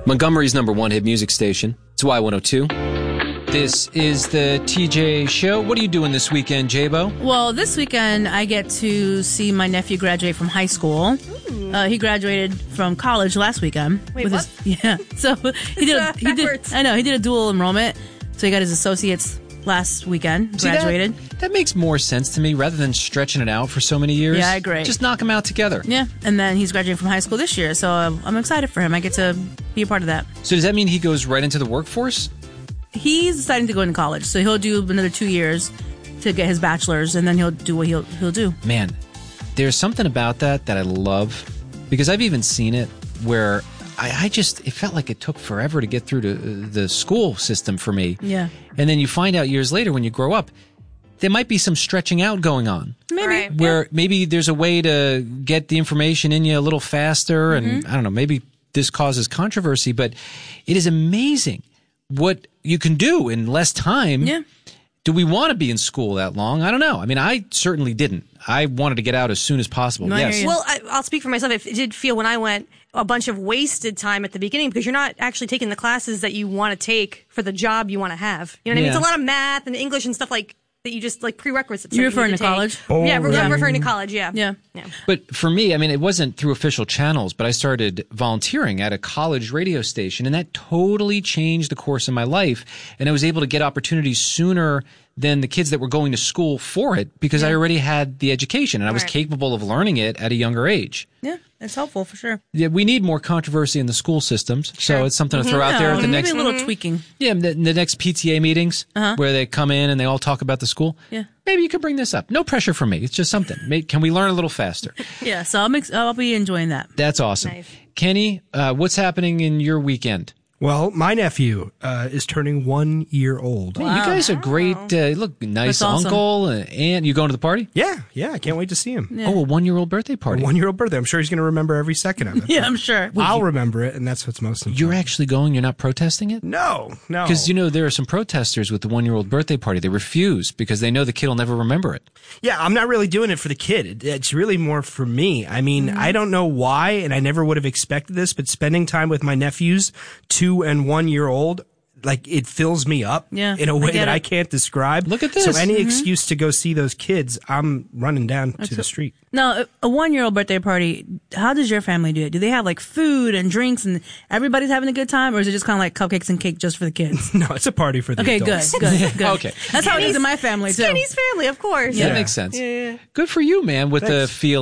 Montgomery's #1 hit music station. It's Y102. This is the TJ Show. What are you doing this weekend, Jabo? Well, this weekend I get to see my nephew graduate from high school. He graduated from college last weekend. Wait, what? So he did a dual enrollment. So he got his associates last weekend. Graduated. That makes more sense to me rather than stretching it out for so many years. Yeah, I agree. Just knock them out together. Yeah, and then he's graduating from high school this year. So I'm excited for him. I get to be a part of that. So does that mean he goes right into the workforce? He's deciding to go into college, so he'll do another 2 years to get his bachelor's, and then he'll do what he'll do. Man, there's something about that I love, because I've even seen it where it felt like it took forever to get through to the school system for me. Yeah. And then you find out years later when you grow up, there might be some stretching out going on. Maybe. Right. Where maybe there's a way to get the information in you a little faster, and I don't know, maybe this causes controversy, but it is amazing what you can do in less time. Yeah. Do we want to be in school that long? I don't know. I mean, I certainly didn't. I wanted to get out as soon as possible. No, I Yes. hear you. Well, I'll speak for myself. It did feel when I went a bunch of wasted time at the beginning because you're not actually taking the classes that you want to take for the job you want to have. You know what I mean? Yeah. It's a lot of math and English and stuff like that you just like prerequisites. You that referring need to take. college? Yeah, I'm Boring. referring to college. Yeah. Yeah. But for me, I mean, it wasn't through official channels, but I started volunteering at a college radio station, and that totally changed the course of my life. And I was able to get opportunities sooner than the kids that were going to school for it because I already had the education and I was Right. capable of learning it at a younger age. Yeah, it's helpful for sure. Yeah, we need more controversy in the school systems, so it's something to throw out there at the maybe next a little tweaking. the next PTA meetings where they come in and they all talk about the school. Yeah. Maybe you could bring this up. No pressure from me. It's just something. Can we learn a little faster? Yeah, so I'll be enjoying that. That's awesome. Nice. Kenny, what's happening in your weekend? Well, my nephew is turning 1 year old. Man, you guys are great. Look, nice That's awesome. uncle and aunt. You going to the party? Yeah, I can't wait to see him. Yeah. Oh, a 1-year-old birthday party. 1 year old birthday. I'm sure he's going to remember every second of it. Yeah, I'm sure. I'll remember it, and that's what's most important. You're actually going? You're not protesting it? No. Because, there are some protesters with the 1-year-old birthday party. They refuse because they know the kid will never remember it. Yeah, I'm not really doing it for the kid. It's really more for me. I mean, I don't know why, and I never would have expected this, but spending time with my nephews, 2 and 1 year old, like it fills me up in a way that I can't describe. Look at this. So any excuse to go see those kids, I'm running down to the street. Now, a 1-year-old birthday party, how does your family do it? Do they have like food and drinks and everybody's having a good time, or is it just kind of like cupcakes and cake just for the kids? No, it's a party for the Okay, adults. good. Okay. That's how it is in my family too. Kenny's family, of course. That makes sense. Good for you, man, with the feel.